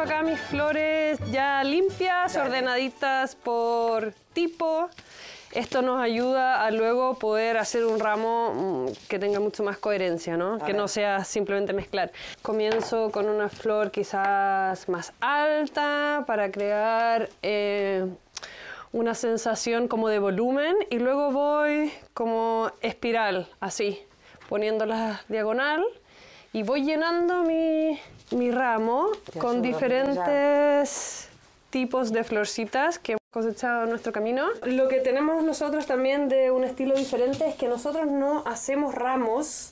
acá mis flores ya limpias, ordenaditas por tipo. Esto nos ayuda a luego poder hacer un ramo que tenga mucho más coherencia, ¿no? Que no sea simplemente mezclar. Comienzo con una flor quizás más alta para crear una sensación como de volumen y luego voy como espiral, así, poniéndola diagonal y voy llenando mi ramo con diferentes tipos de florcitas que hemos cosechado en nuestro camino. Lo que tenemos nosotros también de un estilo diferente es que nosotros no hacemos ramos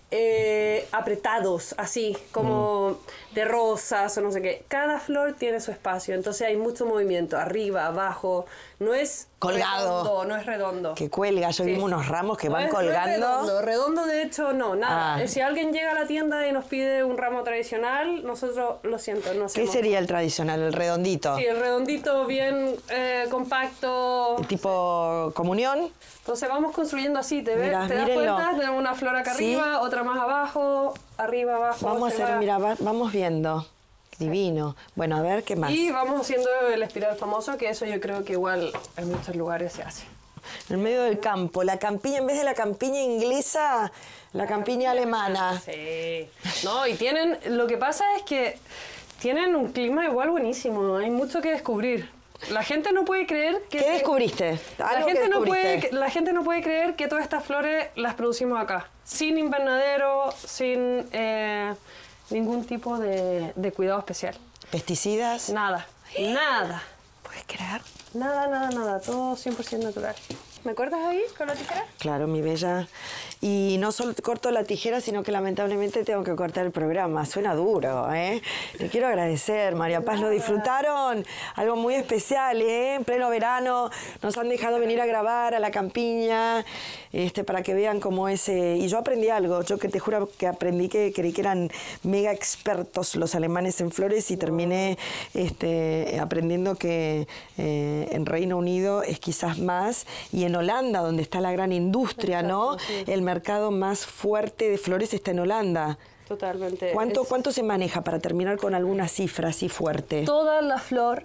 apretados, así, como de rosas o no sé qué. Cada flor tiene su espacio, entonces hay mucho movimiento, arriba, abajo, no es colgado, redondo, no es redondo. Que cuelga, yo vi unos ramos que van colgando. No es redondo de hecho no, nada. Si alguien llega a la tienda y nos pide un ramo tradicional, nosotros, lo siento, no hacemos. ¿Qué sería el tradicional, el redondito? Sí, el redondito bien compacto. ¿Tipo comunión? Entonces vamos construyendo así, ¿te das mírenlo. cuenta? Tenemos una flor acá arriba, otra más abajo, arriba, abajo. Vamos a hacer, mira, vamos viendo. Divino. Bueno, a ver, ¿qué más? Y vamos haciendo el espiral famoso, que eso yo creo que igual en muchos lugares se hace. En el medio del campo, la campiña, en vez de la campiña inglesa, la campiña alemana. Sí. No, y tienen, lo que pasa es que tienen un clima igual buenísimo, hay mucho que descubrir. La gente no puede creer que... ¿Qué descubriste? La gente no puede creer que todas estas flores las producimos acá. Sin invernadero, sin ningún tipo de cuidado especial. ¿Pesticidas? Nada, nada. ¿Puedes creer? Nada. Todo 100% natural. ¿Me cortas ahí con la tijera? Claro, mi bella. Y no solo corto la tijera, sino que lamentablemente tengo que cortar el programa. Suena duro, ¿eh? Te quiero agradecer, María Paz. ¿Lo disfrutaron? Algo muy especial, ¿eh? En pleno verano nos han dejado venir a grabar a la campiña para que vean cómo es. Y yo aprendí algo. Yo que te juro que aprendí que creí que eran mega expertos los alemanes en flores y terminé aprendiendo que en Reino Unido es quizás más y en Holanda, donde está la gran industria, ¿no? Sí. El mercado más fuerte de flores está en Holanda. Totalmente. ¿Cuánto se maneja para terminar con alguna cifra así fuerte? Toda la flor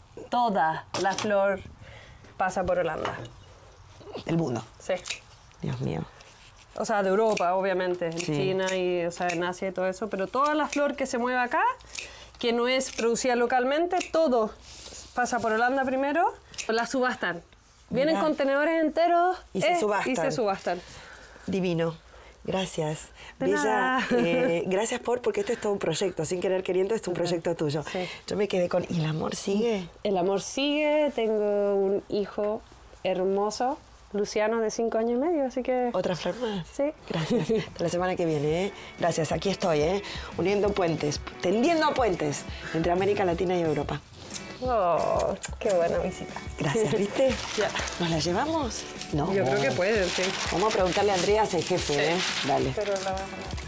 pasa por Holanda. ¿El mundo? Sí. Dios mío. O sea, de Europa, obviamente, en sí. China y en Asia y todo eso, pero toda la flor que se mueve acá, que no es producida localmente, todo pasa por Holanda primero, la subastan. Vienen contenedores enteros y se subastan. Divino. Gracias. Bella, gracias porque esto es todo un proyecto, sin querer queriendo, es un proyecto tuyo. Sí. Yo me quedé con, ¿y el amor sigue? El amor sigue, tengo un hijo hermoso, Luciano, de 5 años y medio, así que... ¿Otra flor más? Sí. Gracias. Hasta la semana que viene, ¿eh? Gracias, aquí estoy, uniendo puentes, tendiendo puentes entre América Latina y Europa. Oh, qué buena visita. Gracias, ¿viste? Ya. ¿Nos la llevamos? No. Yo creo que pueden, sí. Vamos a preguntarle a Andreas, el jefe, sí. Dale. Pero la vamos a...